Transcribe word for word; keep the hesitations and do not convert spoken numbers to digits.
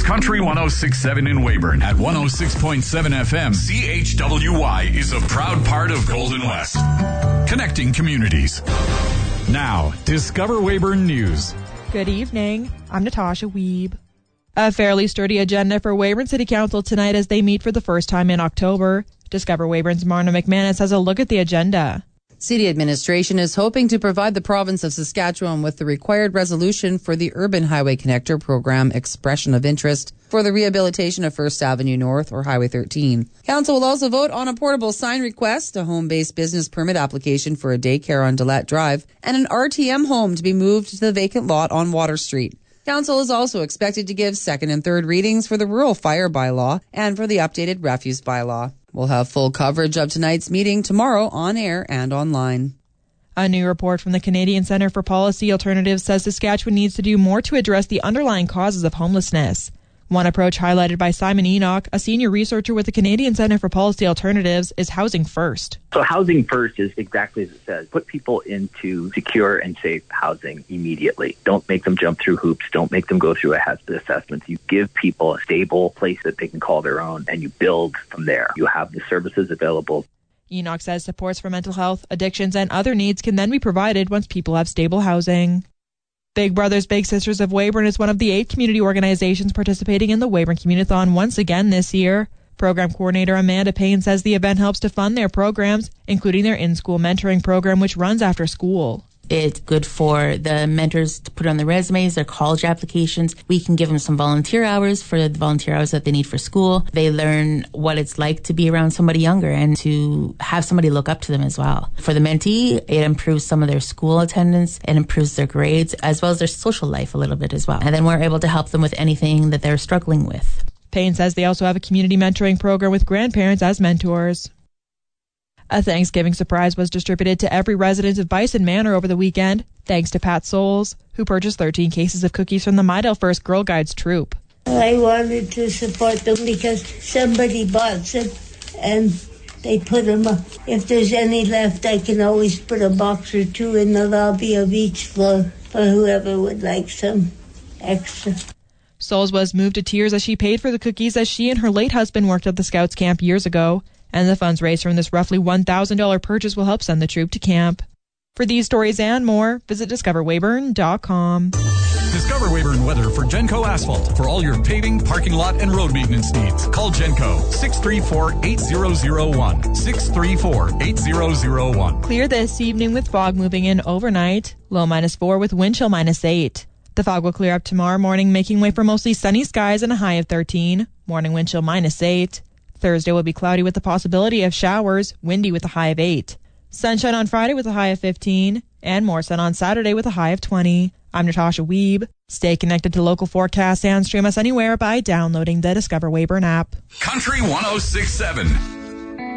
Country one oh six point seven in Weyburn at one oh six point seven F M. C H W Y is a proud part of Golden West. Connecting communities. Now, Discover Weyburn News. Good evening. I'm Natasha Wiebe. A fairly sturdy agenda for Weyburn City Council tonight as they meet for the first time in October. Discover Weyburn's Marna McManus has a look at the agenda. City administration is hoping to provide the province of Saskatchewan with the required resolution for the Urban Highway Connector Program Expression of Interest for the rehabilitation of First Avenue North or Highway thirteen. Council will also vote on a portable sign request, a home-based business permit application for a daycare on Dillette Drive, and an R T M home to be moved to the vacant lot on Water Street. Council is also expected to give second and third readings for the Rural Fire Bylaw and for the updated Refuse Bylaw. We'll have full coverage of tonight's meeting tomorrow on air and online. A new report from the Canadian Centre for Policy Alternatives says Saskatchewan needs to do more to address the underlying causes of homelessness. One approach highlighted by Simon Enoch, a senior researcher with the Canadian Centre for Policy Alternatives, is housing first. So housing first is exactly as it says. Put people into secure and safe housing immediately. Don't make them jump through hoops. Don't make them go through a hazard assessment. You give people a stable place that they can call their own, and you build from there. You have the services available. Enoch says supports for mental health, addictions, and other needs can then be provided once people have stable housing. Big Brothers Big Sisters of Weyburn is one of the eight community organizations participating in the Weyburn Community-thon once again this year. Program coordinator Amanda Payne says the event helps to fund their programs, including their in-school mentoring program, which runs after school. It's good for the mentors to put on their resumes, their college applications. We can give them some volunteer hours for the volunteer hours that they need for school. They learn what it's like to be around somebody younger and to have somebody look up to them as well. For the mentee, it improves some of their school attendance, it improves their grades, as well as their social life a little bit as well. And then we're able to help them with anything that they're struggling with. Payne says they also have a community mentoring program with grandparents as mentors. A Thanksgiving surprise was distributed to every resident of Bison Manor over the weekend, thanks to Pat Souls, who purchased thirteen cases of cookies from the Midale First Girl Guides troop. I wanted to support them because somebody bought some and they put them up. If there's any left, I can always put a box or two in the lobby of each floor for whoever would like some extra. Souls was moved to tears as she paid for the cookies as she and her late husband worked at the Scouts camp years ago. And the funds raised from this roughly one thousand dollars purchase will help send the troop to camp. For these stories and more, visit discover weyburn dot com. Discover Weyburn weather for Genco Asphalt. For all your paving, parking lot, and road maintenance needs, call Genco six three four, eight zero zero one. six three four, eight zero zero one. Clear this evening with fog moving in overnight. Low minus four with wind chill minus eight. The fog will clear up tomorrow morning, making way for mostly sunny skies and a high of thirteen. Morning wind chill minus eight. Thursday will be cloudy with the possibility of showers, windy with a high of eight. Sunshine on Friday with a high of fifteen, and more sun on Saturday with a high of twenty. I'm Natasha Wiebe. Stay connected to local forecasts and stream us anywhere by downloading the Discover Weyburn app. Country one oh six point seven.